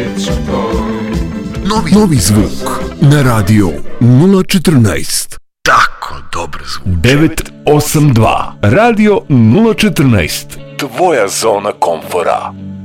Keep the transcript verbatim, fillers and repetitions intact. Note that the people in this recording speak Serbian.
Novi, novi zvuk na radio nula četrnaest. Tako dobro zvuči. devet osam dva Radio nula četrnaest. Tvoja zona komfora.